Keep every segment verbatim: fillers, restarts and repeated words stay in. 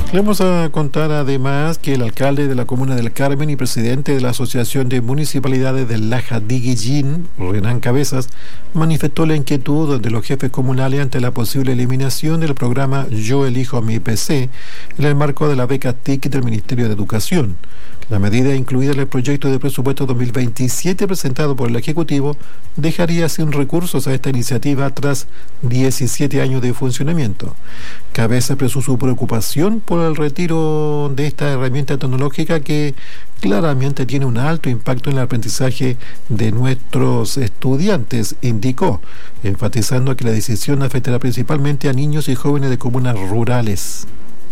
Le vamos a contar además que el alcalde de la comuna del Carmen y presidente de la Asociación de Municipalidades del Laja Diguillín, Renan Cabezas, manifestó la inquietud de los jefes comunales ante la posible eliminación del programa Yo Elijo Mi P C en el marco de la beca T I C del Ministerio de Educación. La medida incluida en el proyecto de presupuesto dos mil veintisiete presentado por el Ejecutivo dejaría sin recursos a esta iniciativa tras diecisiete años de funcionamiento. Cabeza expresó su preocupación por el retiro de esta herramienta tecnológica que claramente tiene un alto impacto en el aprendizaje de nuestros estudiantes, indicó, enfatizando que la decisión afectará principalmente a niños y jóvenes de comunas rurales.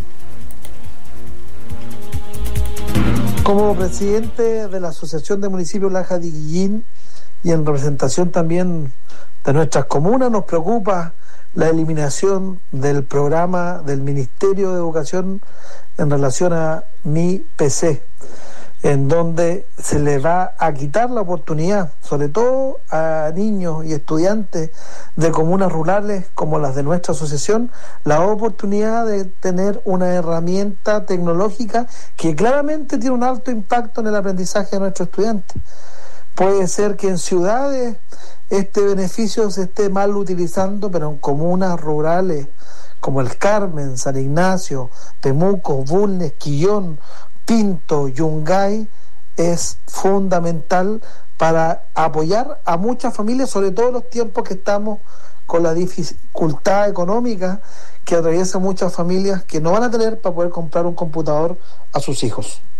Como presidente de la Asociación de Municipios Laja Diguillín y en representación también de nuestras comunas, nos preocupa la eliminación del programa del Ministerio de Educación en relación a Mi P C, en donde se le va a quitar la oportunidad, sobre todo a niños y estudiantes de comunas rurales como las de nuestra asociación, la oportunidad de tener una herramienta tecnológica que claramente tiene un alto impacto en el aprendizaje de nuestros estudiantes. Puede ser que en ciudades este beneficio se esté mal utilizando, pero en comunas rurales como el Carmen, San Ignacio, Temuco, Bulnes, Quillón, Pinto, Yungay, es fundamental para apoyar a muchas familias, sobre todo en los tiempos que estamos con la dificultad económica que atraviesa muchas familias que no van a tener para poder comprar un computador a sus hijos.